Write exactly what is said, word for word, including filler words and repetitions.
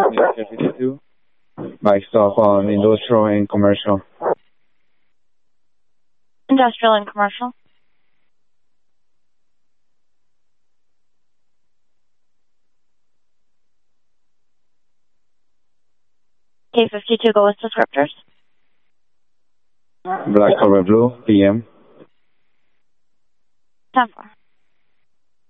fifty-two. Mike stop on industrial and commercial. Industrial and commercial. K fifty-two, go with descriptors. Black over blue, P M. ten four.